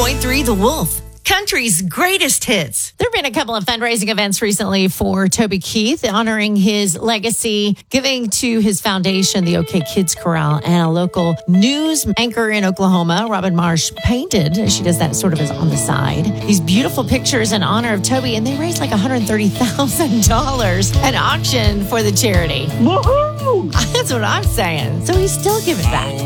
101.3 The Wolf, country's greatest hits. There have been a couple of fundraising events recently for Toby Keith, honoring his legacy, giving to his foundation, the OK Kids Corral, and a local news anchor in Oklahoma, Robin Marsh, painted. She does that sort of as on the side. These beautiful pictures in honor of Toby, and they raised like $130,000 an auction for the charity. Woohoo! That's what I'm saying. So he's still giving back.